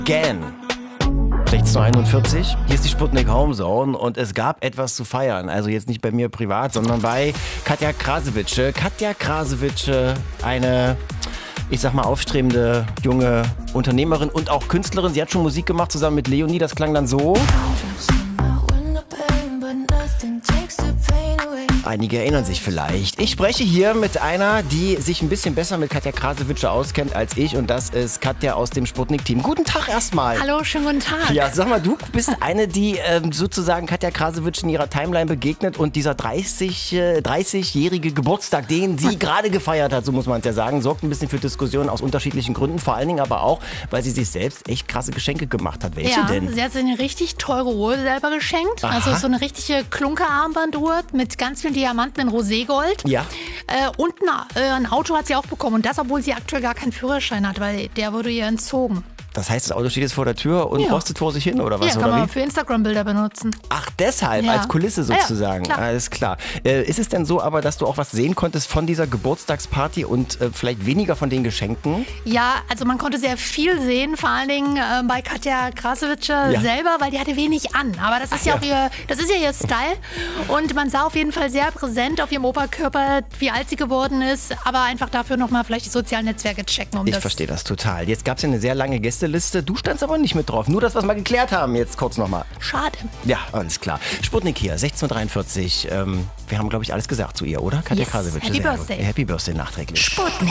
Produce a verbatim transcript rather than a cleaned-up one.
Again. sechzehn Uhr einundvierzig, hier ist die Sputnik Homezone und es gab etwas zu feiern. Also jetzt nicht bei mir privat, sondern bei Katja Krasewitsche. Katja Krasewitsche, eine, ich sag mal, aufstrebende junge Unternehmerin und auch Künstlerin. Sie hat schon Musik gemacht zusammen mit Leonie, das klang dann so. Einige erinnern sich vielleicht. Ich spreche hier mit einer, die sich ein bisschen besser mit Katja Krasewitsche auskennt als ich, und das ist Katja aus dem Sputnik-Team. Guten Tag erstmal. Hallo, schönen guten Tag. Ja, sag mal, du bist eine, die ähm, sozusagen Katja Krasewitsche in ihrer Timeline begegnet und dieser dreißig, äh, dreißigjährige Geburtstag, den sie gerade gefeiert hat, so muss man es ja sagen, sorgt ein bisschen für Diskussionen aus unterschiedlichen Gründen, vor allen Dingen aber auch, weil sie sich selbst echt krasse Geschenke gemacht hat. Welche ja, denn? Sie hat sich eine richtig teure Uhr selber geschenkt. Aha. Also so eine richtige Klunker-Armbanduhr mit ganz vielen Diamanten in Roségold. Ja. Äh, und na, äh, ein Auto hat sie auch bekommen. Und das, obwohl sie aktuell gar keinen Führerschein hat, weil der wurde ihr entzogen. Das heißt, das Auto steht jetzt vor der Tür und Ja. rostet vor sich hin, oder was? Ja, kann oder man wie? für Instagram-Bilder benutzen. Ach, deshalb, Ja. als Kulisse sozusagen. Ja, klar. Alles klar. Äh, ist es denn so aber, dass du auch was sehen konntest von dieser Geburtstagsparty und äh, vielleicht weniger von den Geschenken? Ja, also man konnte sehr viel sehen, vor allen Dingen äh, bei Katja Krasewitsche Ja. selber, weil die hatte wenig an. Aber das ist Ach ja, ja. auch ihr, das ist ja ihr Style. Und man sah auf jeden Fall sehr präsent auf ihrem Oberkörper, wie alt sie geworden ist. Aber einfach dafür nochmal vielleicht die sozialen Netzwerke checken. Um Ich das verstehe das total. Jetzt gab es ja eine sehr lange Gästeliste. Du standst aber nicht mit drauf. Nur das, was wir geklärt haben, jetzt kurz nochmal. Schade. Ja, alles klar. Sputnik hier, sechzehn Uhr dreiundvierzig. Ähm, wir haben, glaube ich, alles gesagt zu ihr, oder? Katja Yes. Krasewitsche. Happy sehr gut. Birthday. Happy Birthday nachträglich. Sputnik.